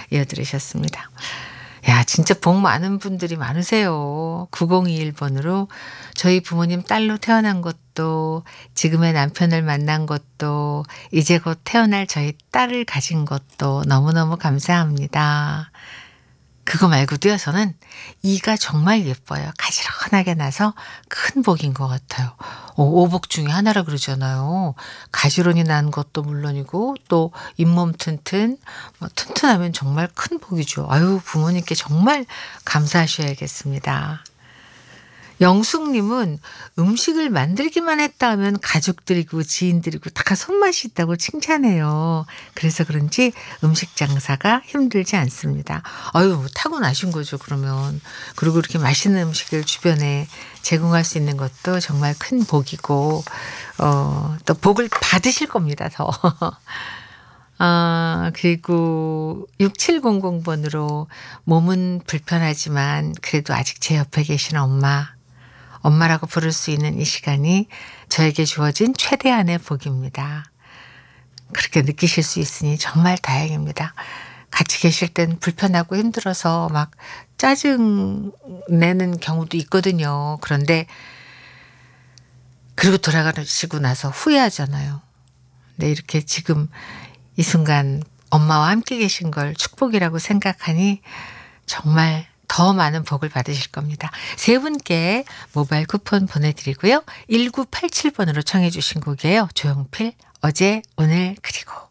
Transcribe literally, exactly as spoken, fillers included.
이어들으셨습니다. 야, 진짜 복 많은 분들이 많으세요. 구공이일 번으로 저희 부모님 딸로 태어난 것도, 지금의 남편을 만난 것도, 이제 곧 태어날 저희 딸을 가진 것도 너무너무 감사합니다. 그거 말고도요, 저는 이가 정말 예뻐요. 가지런하게 나서 큰 복인 것 같아요. 오, 오복 중에 하나라 그러잖아요. 가지런히 난 것도 물론이고 또 잇몸 튼튼, 뭐 튼튼하면 정말 큰 복이죠. 아유, 부모님께 정말 감사하셔야겠습니다. 영숙님은 음식을 만들기만 했다 하면 가족들이고 지인들이고 다 손맛이 있다고 칭찬해요. 그래서 그런지 음식 장사가 힘들지 않습니다. 아유, 타고나신 거죠, 그러면. 그리고 이렇게 맛있는 음식을 주변에 제공할 수 있는 것도 정말 큰 복이고, 어, 또 복을 받으실 겁니다, 더. 아, 그리고 육칠공공 번으로 몸은 불편하지만 그래도 아직 제 옆에 계신 엄마, 엄마라고 부를 수 있는 이 시간이 저에게 주어진 최대한의 복입니다. 그렇게 느끼실 수 있으니 정말 다행입니다. 같이 계실 땐 불편하고 힘들어서 막 짜증 내는 경우도 있거든요. 그런데 그리고 돌아가시고 나서 후회하잖아요. 근데 이렇게 지금 이 순간 엄마와 함께 계신 걸 축복이라고 생각하니 정말 더 많은 복을 받으실 겁니다. 세 분께 모바일 쿠폰 보내드리고요. 일구팔칠 번으로 청해 주신 곡이에요. 조용필, 어제 오늘 그리고.